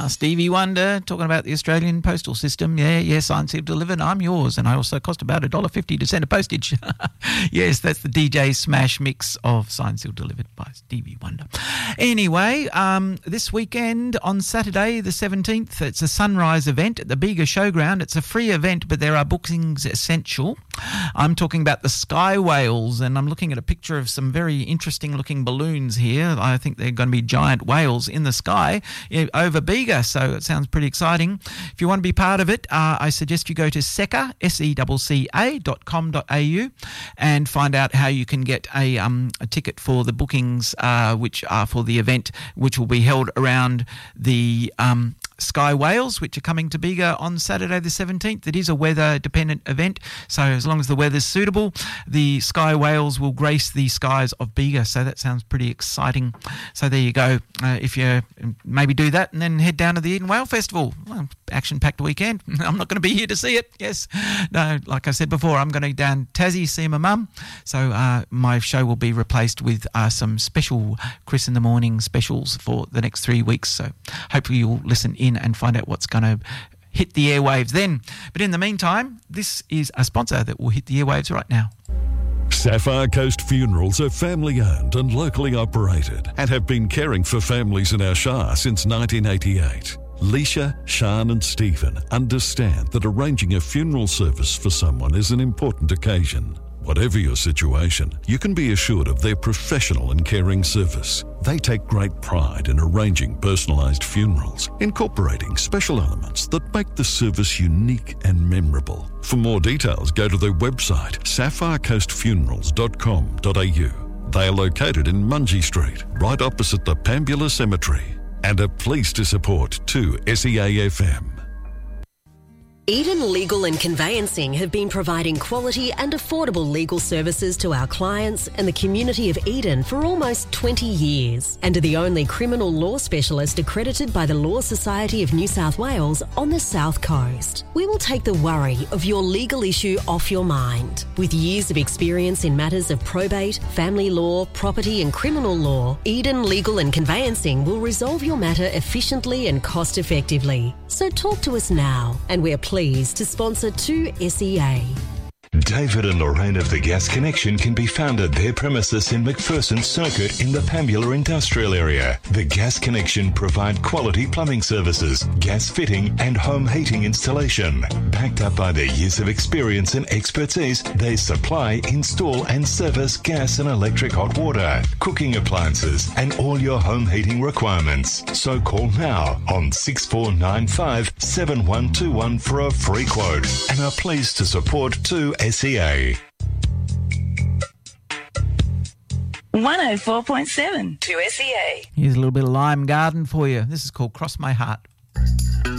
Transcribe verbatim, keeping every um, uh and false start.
Ah, Stevie Wonder talking about the Australian postal system. Yeah, yeah, signed, sealed, delivered. I'm yours, and I also cost about a dollar fifty to send a postage. Yes, that's the D J Smash mix of signed, sealed, delivered by Stevie Wonder. Anyway, um, this weekend on Saturday the seventeenth, it's a sunrise event at the Bega Showground. It's a free event, but there are bookings essential. I'm talking about the Sky Whales, and I'm looking at a picture of some very interesting looking balloons here. I think they're going to be giant whales in the sky over Bega, so it sounds pretty exciting. If you want to be part of it, uh, I suggest you go to secca, S E C C A dot com dot A U and find out how you can get a, um, a ticket for the bookings, uh, which are for the event, which will be held around the um, Sky Whales, which are coming to Bega on Saturday the seventeenth. It is a weather-dependent event, so as long as the weather's suitable, the Sky Whales will grace the skies of Bega, so that sounds pretty exciting. So there you go. Uh, if you maybe do that and then head down to the Eden Whale Festival. Well, action-packed weekend. I'm not going to be here to see it, yes. No, like I said before, I'm going to go down Tassie, see my mum, so uh, my show will be replaced with uh, some special Chris in the Morning specials for the next three weeks, so hopefully you'll listen in and find out what's going to hit the airwaves then. But in the meantime, this is a sponsor that will hit the airwaves right now. Sapphire Coast Funerals are family-owned and locally operated and have been caring for families in our Shire since nineteen eighty-eight. Leisha, Sian and Stephen understand that arranging a funeral service for someone is an important occasion. Whatever your situation, you can be assured of their professional and caring service. They take great pride in arranging personalised funerals, incorporating special elements that make the service unique and memorable. For more details, go to their website, sapphire coast funerals dot com dot A U. They are located in Mungie Street, right opposite the Pambula Cemetery, and are pleased to support two S E A F M. Eden Legal and Conveyancing have been providing quality and affordable legal services to our clients and the community of Eden for almost twenty years, and are the only criminal law specialist accredited by the Law Society of New South Wales on the South Coast. We will take the worry of your legal issue off your mind. With years of experience in matters of probate, family law, property and criminal law, Eden Legal and Conveyancing will resolve your matter efficiently and cost effectively. So talk to us now, and we're pleased Pleased to sponsor two S E A. David and Lorraine of The Gas Connection can be found at their premises in McPherson Circuit in the Pambula Industrial Area. The Gas Connection provide quality plumbing services, gas fitting and home heating installation. Backed up by their years of experience and expertise, they supply, install and service gas and electric hot water, cooking appliances and all your home heating requirements. So call now on six four nine five, seven one two one for a free quote and are pleased to support two S E A. one oh four point seven to S E A. Here's a little bit of Lime Garden for you. This is called Cross My Heart.